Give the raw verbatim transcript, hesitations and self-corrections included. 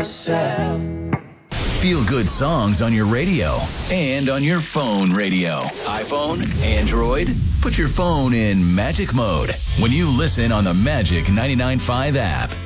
myself. Feel good songs on your radio and on your phone radio. iPhone, Android, put your phone in magic mode when you listen on the Magic ninety-nine point five app.